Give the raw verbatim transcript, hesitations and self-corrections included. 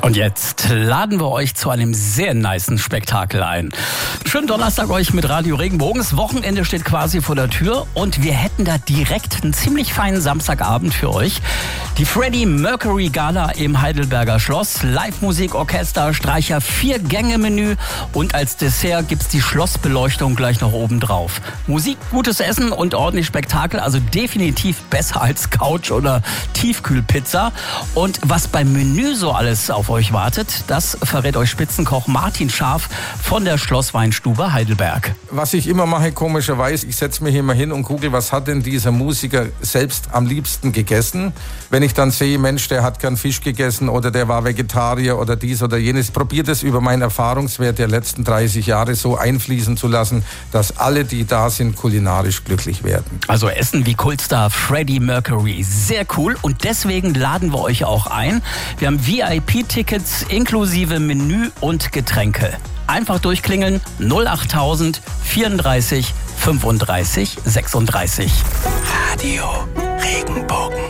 Und jetzt laden wir euch zu einem sehr nicen Spektakel ein. Schönen Donnerstag euch mit Radio Regenbogen. Das Wochenende steht quasi vor der Tür und wir hätten da direkt einen ziemlich feinen Samstagabend für euch. Die Freddie Mercury Gala im Heidelberger Schloss. Live-Musik, Orchester, Streicher, Vier-Gänge-Menü und als Dessert gibt's die Schlossbeleuchtung gleich noch oben drauf. Musik, gutes Essen und ordentlich Spektakel, also definitiv besser als Couch oder Tiefkühlpizza. Und was beim Menü so alles auf euch wartet, das verrät euch Spitzenkoch Martin Scharf von der Schlossweinstube Heidelberg. Was ich immer mache, komischerweise, ich setze mich immer hin und gucke, was hat denn dieser Musiker selbst am liebsten gegessen. Wenn ich dann sehe, Mensch, der hat gern Fisch gegessen oder der war Vegetarier oder dies oder jenes, probiert es über meinen Erfahrungswert der letzten dreißig Jahre so einfließen zu lassen, dass alle, die da sind, kulinarisch glücklich werden. Also Essen wie Kultstar Freddie Mercury, sehr cool und deswegen laden wir euch auch ein. Wir haben V I P-Tickets inklusive Menü und Getränke. Einfach durchklingeln null achttausend vierunddreißig fünfunddreißig sechsunddreißig. Radio Regenbogen.